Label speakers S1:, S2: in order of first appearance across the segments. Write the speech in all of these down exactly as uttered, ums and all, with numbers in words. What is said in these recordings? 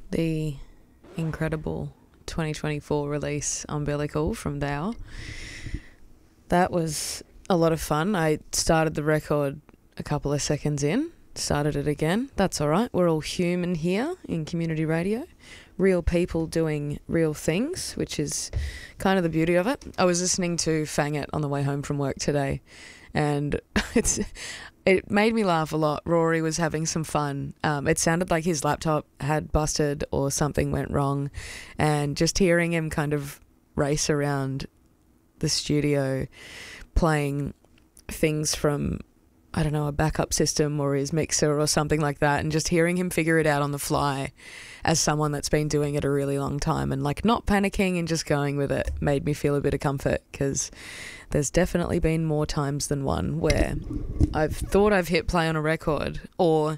S1: the incredible twenty twenty-four release Umbilical from Dow. That was a lot of fun. I started the record a couple of seconds in, started it again. That's all right. We're all human here in community radio. Real people doing real things, which is kind of the beauty of it. I was listening to Fang It on the way home from work today, and it's it made me laugh a lot. Rory was having some fun. Um, it sounded like his laptop had busted or something went wrong, and just hearing him kind of race around the studio playing things from, I don't know, a backup system or his mixer or something like that, and just hearing him figure it out on the fly as someone that's been doing it a really long time and like not panicking and just going with it made me feel a bit of comfort, because there's definitely been more times than one where I've thought I've hit play on a record, or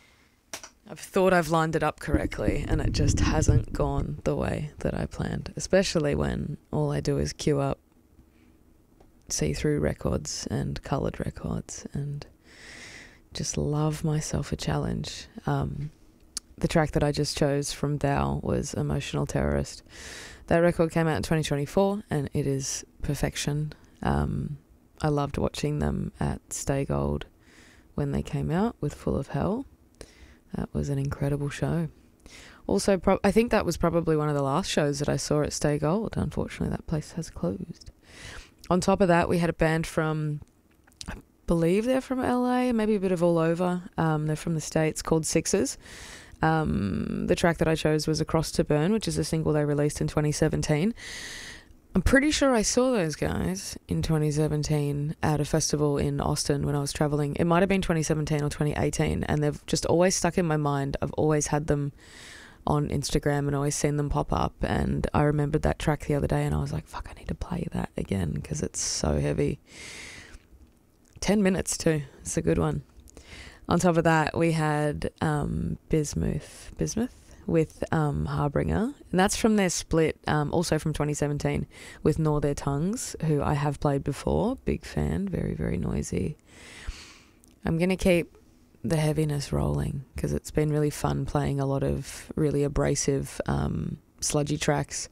S1: I've thought I've lined it up correctly and it just hasn't gone the way that I planned, especially when all I do is queue up see-through records and coloured records and just love myself a challenge. Um, the track that I just chose from Dow was Emotional Terrorist. That record came out in twenty twenty-four and it is perfection. Um, I loved watching them at Stay Gold when they came out with Full of Hell. That was an incredible show. Also, pro- I think that was probably one of the last shows that I saw at Stay Gold. Unfortunately, that place has closed. On top of that, we had a band from, I believe they're from L A, maybe a bit of all over. Um, they're from the States, called Sixes. Um, the track that I chose was Across to Burn, which is a single they released in twenty seventeen. I'm pretty sure I saw those guys in twenty seventeen at a festival in Austin when I was traveling. It might have been twenty seventeen or twenty eighteen, and they've just always stuck in my mind. I've always had them on Instagram and always seen them pop up, and I remembered that track the other day and I was like, fuck, I need to play that again because it's so heavy. ten minutes too, it's a good one. On top of that, we had um, Bismuth Bismuth with um, Harbinger, and that's from their split, um, also from twenty seventeen, with Gnaw Their Tongues, who I have played before. Big fan, very, very noisy. I'm going to keep the heaviness rolling because it's been really fun playing a lot of really abrasive, um, sludgy tracks.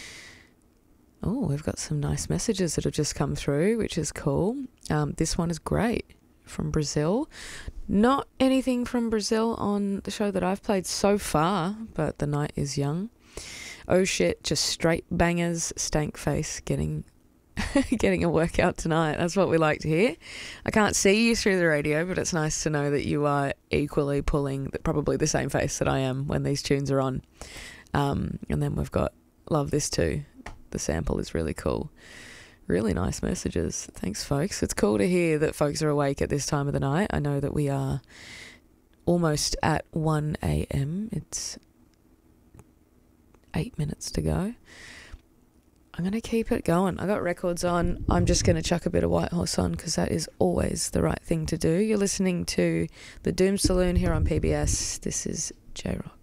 S1: Oh, we've got some nice messages that have just come through, which is cool. Um, this one is great, from Brazil. Not anything from Brazil on the show that I've played so far, but the night is young. Oh shit, just straight bangers, stank face, getting getting a workout tonight. That's what we like to hear. I can't see you through the radio, but it's nice to know that you are equally pulling the, probably the same face that I am when these tunes are on. Um, and then we've got Love This Too. The sample is really cool. Really nice messages. Thanks, folks. It's cool to hear that folks are awake at this time of the night. I know that we are almost at one a.m. It's eight minutes to go. I'm going to keep it going. I got records on. I'm just going to chuck a bit of White Horse on because that is always the right thing to do. You're listening to the Doom Saloon here on P B S. This is J-Rock.